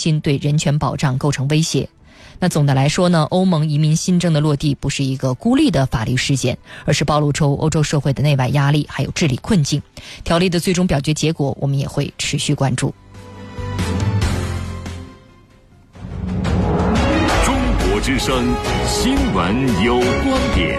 新对人权保障构成威胁。那总的来说呢，欧盟移民新政的落地不是一个孤立的法律事件，而是暴露出欧洲社会的内外压力还有治理困境。条例的最终表决结果我们也会持续关注。 中国之声新闻有观点。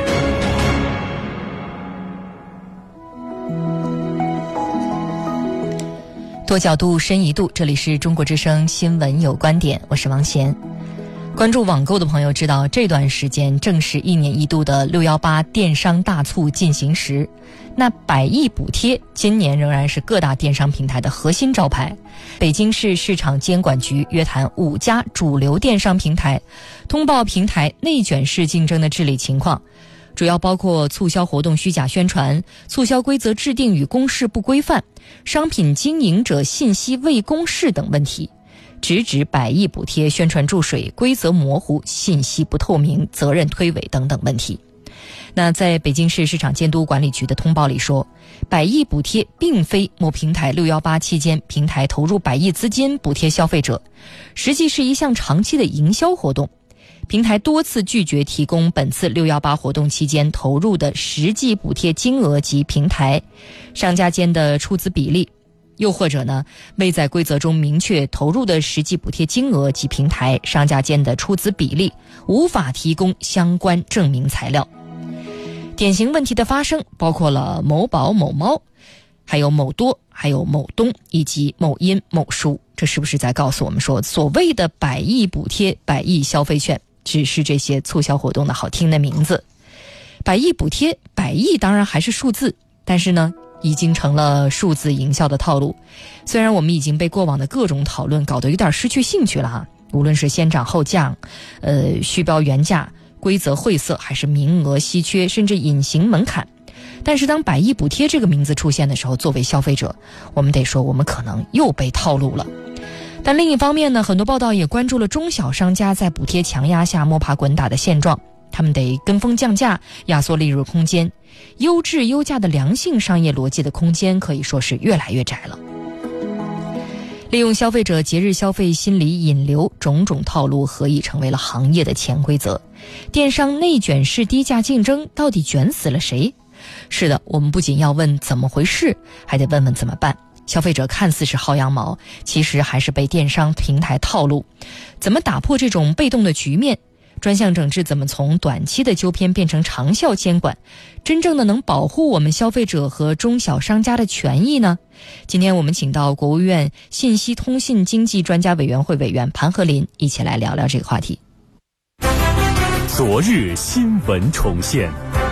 多角度深一度，这里是中国之声新闻有观点，我是王贤。关注网购的朋友知道，这段时间正是1年1度的618电商大促进行时。那100亿补贴今年仍然是各大电商平台的核心招牌。北京市市场监管局约谈5家主流电商平台，通报平台内卷式竞争的治理情况，主要包括促销活动虚假宣传、促销规则制定与公示不规范、商品经营者信息未公示等问题。直指100亿补贴宣传注水、规则模糊、信息不透明、责任推诿等等问题。那在北京市市场监督管理局的通报里说，100亿补贴并非某平台618期间平台投入100亿资金补贴消费者，实际是一项长期的营销活动。平台多次拒绝提供本次618活动期间投入的实际补贴金额及平台、商家间的出资比例，又或者呢，未在规则中明确投入的实际补贴金额及平台、商家间的出资比例，无法提供相关证明材料。典型问题的发生包括了某宝、某猫，还有某多，还有某东，以及某音、某书。这是不是在告诉我们说，所谓的100亿补贴、100亿消费券只是这些促销活动的好听的名字？100亿补贴，100亿当然还是数字，但是呢已经成了数字营销的套路。虽然我们已经被过往的各种讨论搞得有点失去兴趣了哈，无论是先涨后降，虚标原价、规则晦涩，还是名额稀缺，甚至隐形门槛，但是当100亿补贴这个名字出现的时候，作为消费者，我们得说我们可能又被套路了。但另一方面呢，很多报道也关注了中小商家在补贴强压下摸爬滚打的现状，他们得跟风降价，压缩利润空间，优质优价的良性商业逻辑的空间可以说是越来越窄了。利用消费者节日消费心理引流，种种套路何以成为了行业的潜规则？电商内卷式低价竞争到底卷死了谁？是的，我们不仅要问怎么回事，还得问问怎么办。消费者看似是薅羊毛，其实还是被电商平台套路。怎么打破这种被动的局面？专项整治怎么从短期的纠偏变成长效监管，真正的能保护我们消费者和中小商家的权益呢？今天我们请到国务院信息通信经济专家委员会委员盘和林一起来聊聊这个话题。 昨日新闻重现。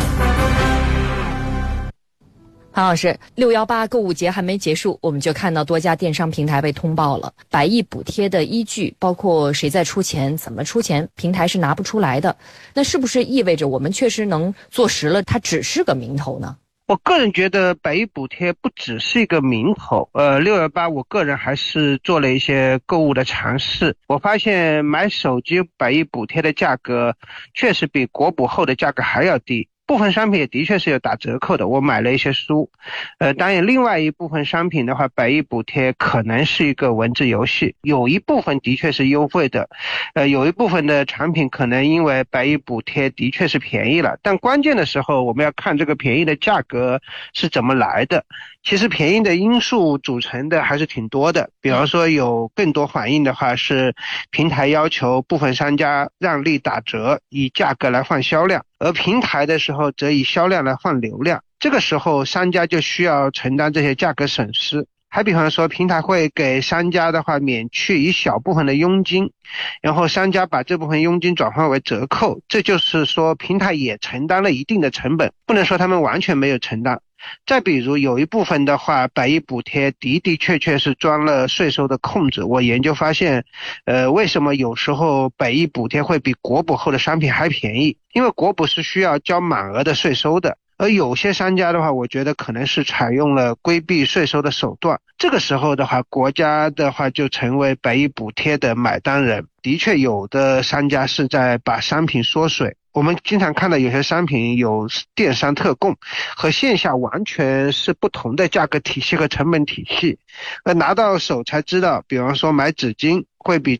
韩老师，618购物节还没结束，我们就看到多家电商平台被通报了100亿补贴的依据，包括谁在出钱、怎么出钱，平台是拿不出来的。那是不是意味着我们确实能坐实了它只是个名头呢？ 我个人觉得100亿补贴不只是一个名头，618我个人还是做了一些购物的尝试，我发现买手机100亿补贴的价格确实比国补后的价格还要低。部分商品也的确是有打折扣的，我买了一些书。当然另外一部分商品的话，100亿补贴可能是一个文字游戏，有一部分的确是优惠的，有一部分的产品可能因为100亿补贴的确是便宜了，但关键的时候我们要看这个便宜的价格是怎么来的。其实便宜的因素组成的还是挺多的，比方说有更多反映的话是平台要求部分商家让利打折，以价格来换销量，而平台的时候则以销量来换流量，这个时候商家就需要承担这些价格损失。还比方说平台会给商家的话免去一小部分的佣金，然后商家把这部分佣金转换为折扣，这就是说平台也承担了一定的成本，不能说他们完全没有承担。再比如有一部分的话，100亿补贴的确是钻了税收的空子。我研究发现为什么有时候100亿补贴会比国补后的商品还便宜？因为国补是需要交满额的税收的，而有些商家的话，我觉得可能是采用了规避税收的手段。这个时候的话，国家的话就成为100亿补贴的买单人。的确有的商家是在把商品缩水，我们经常看到有些商品有电商特供，和线下完全是不同的价格体系和成本体系，拿到手才知道，比方说买纸巾会比